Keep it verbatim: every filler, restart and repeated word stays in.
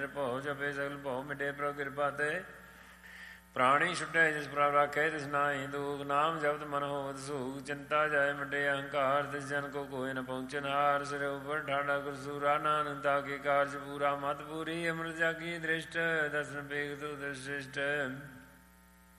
ਨਿਰਭਉ ਜਪੇ ਸਗਲ ਭਉ ਮਿਟੇ ਪ੍ਰਭ ਕਿਰਪਾ ਤੇ ਪ੍ਰਾਣੀ ਛੁਟੇ ਜਿਸ ਪ੍ਰਭ ਰਾਖੇ ਤਿਸ ਨਾਹੀ ਦੂਖ ਨਾਮ ਜਪਤ ਮਨ ਹੋਵਤ ਸੂਖ ਚਿੰਤਾ ਜਾਏ ਮਿਟੇ ਅਹੰਕਾਰ ਤਿਸ ਜਨ ਕੋ ਕੋਇ ਨ ਪਹੁੰਚਨ ਹਾਰ ਸਿਰ ਉਪਰ ਠਾਡਾ ਗੁਰਸੂਰਾ ਨਾਨਕ ਤਾ ਕੇ ਕਾਰਜ ਪੂਰਾ ਮਤ ਪੂਰੀ ਅੰਮ੍ਰਿਤ ਜਾਗੀ ਦ੍ਰਿਸ਼ਟ ਦਰਸ਼ਨ ਪੇਖ ਤੂ ਦ੍ਰਿਸ਼ਟ